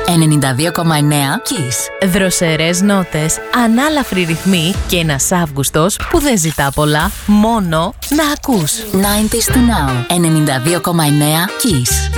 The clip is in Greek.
92,9 Kiss. Δροσερές νότες, ανάλαφροι ρυθμοί και ένας Αύγουστος που δεν ζητά πολλά, μόνο να ακούς. 90s to now. 92,9 Kiss.